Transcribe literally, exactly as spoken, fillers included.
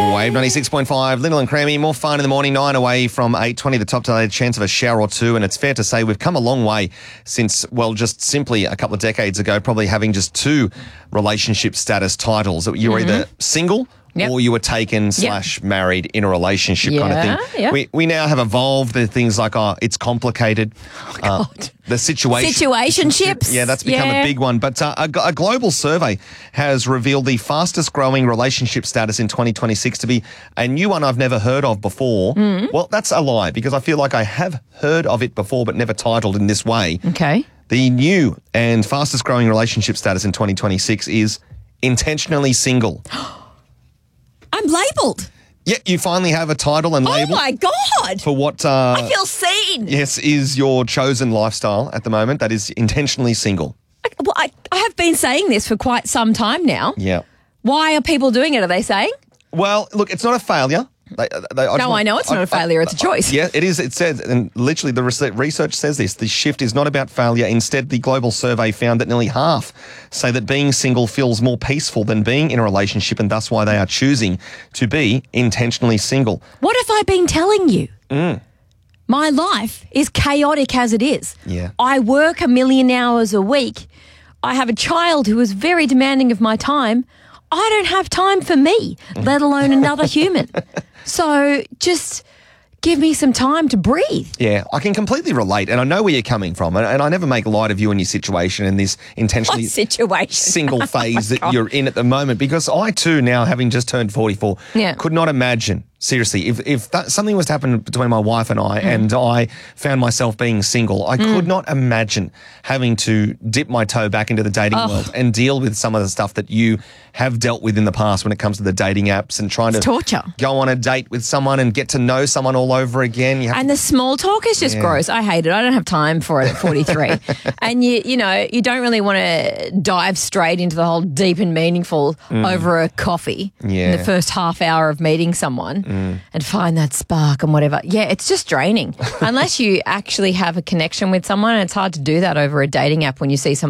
Wave ninety-six point five, Lyndall and Crammy, more fun in the morning, nine away from eight twenty, the top today, chance of a shower or two, and it's fair to say we've come a long way since, well, just simply a couple of decades ago, probably having just two relationship status titles. You were mm-hmm. either single Yep. or you were taken slash married in a relationship yeah, kind of thing. Yeah. We we now have evolved the things like, oh, it's complicated. Oh, God. Uh, the situation. Situationships. Yeah, that's become yeah. a big one. But uh, a, a global survey has revealed the fastest growing relationship status in twenty twenty-six to be a new one I've never heard of before. Mm. Well, that's a lie because I feel like I have heard of it before but never titled in this way. Okay. The new and fastest growing relationship status in twenty twenty-six is intentionally single. I'm labelled. Yeah, you finally have a title and label. Oh, my God. For what... Uh, I feel seen. Yes, is your chosen lifestyle at the moment. That is intentionally single. I, well, I, I have been saying this for quite some time now. Yeah. Why are people doing it, are they saying? Well, look, it's not a failure. They, they, I no, want, I know it's I, not a failure. I, it's a choice. I, yeah, it is. It says, and literally the research says this, the shift is not about failure. Instead, the global survey found that nearly half say that being single feels more peaceful than being in a relationship, and that's why they are choosing to be intentionally single. What have I been telling you? Mm. My life is chaotic as it is. Yeah. I work a million hours a week. I have a child who is very demanding of my time. I don't have time for me, let alone another human. So just give me some time to breathe. Yeah, I can completely relate, and I know where you're coming from, and, and I never make light of you and your situation and this intentionally what situation? single phase oh that you're in at the moment, because I too, now having just turned forty-four, yeah. could not imagine, seriously, if, if that, something was to happen between my wife and I mm. and I found myself being single, I mm. could not imagine having to dip my toe back into the dating oh. world and deal with some of the stuff that you have dealt with in the past when it comes to the dating apps and trying it's to torture. Go on a date with someone and get to know someone all over again. You have and to, the small talk is just yeah. gross. I hate it. I don't have time for it at forty-three. And you you know, you don't really want to dive straight into the whole deep and meaningful mm. over a coffee yeah. in the first half hour of meeting someone mm. and find that spark and whatever. Yeah, it's just draining. Unless you actually have a connection with someone, and it's hard to do that over a dating app when you see someone